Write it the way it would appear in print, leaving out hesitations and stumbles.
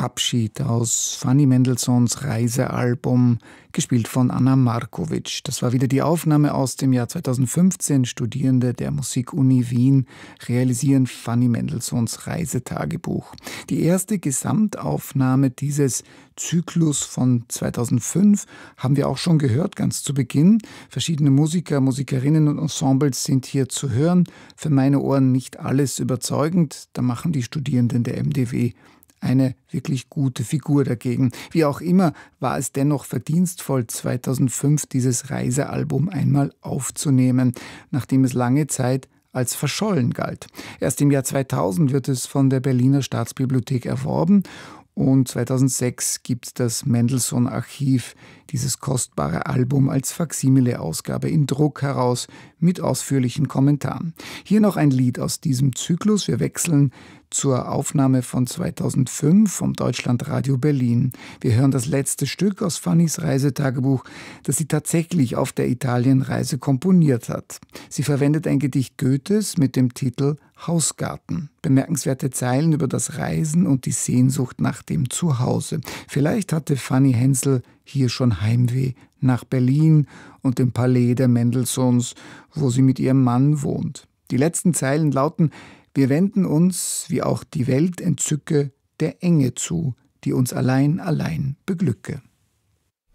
Abschied aus Fanny Mendelssohns Reisealbum, gespielt von Anna Markovic. Das war wieder die Aufnahme aus dem Jahr 2015. Studierende der Musikuni Wien realisieren Fanny Mendelssohns Reisetagebuch. Die erste Gesamtaufnahme dieses Zyklus von 2005 haben wir auch schon gehört, ganz zu Beginn. Verschiedene Musiker, Musikerinnen und Ensembles sind hier zu hören. Für meine Ohren nicht alles überzeugend. Da machen die Studierenden der MDW eine wirklich gute Figur dagegen. Wie auch immer war es dennoch verdienstvoll, 2005 dieses Reisealbum einmal aufzunehmen, nachdem es lange Zeit als verschollen galt. Erst im Jahr 2000 wird es von der Berliner Staatsbibliothek erworben und 2006 gibt das Mendelssohn-Archiv dieses kostbare Album als Faksimile-Ausgabe in Druck heraus mit ausführlichen Kommentaren. Hier noch ein Lied aus diesem Zyklus. Wir wechseln zur Aufnahme von 2005 vom Deutschlandradio Berlin. Wir hören das letzte Stück aus Fannys Reisetagebuch, das sie tatsächlich auf der Italienreise komponiert hat. Sie verwendet ein Gedicht Goethes mit dem Titel Hausgarten. Bemerkenswerte Zeilen über das Reisen und die Sehnsucht nach dem Zuhause. Vielleicht hatte Fanny Hensel hier schon Heimweh nach Berlin und dem Palais der Mendelssohns, wo sie mit ihrem Mann wohnt. Die letzten Zeilen lauten: Wir wenden uns, wie auch die Welt entzücke, der Enge zu, die uns allein beglücke.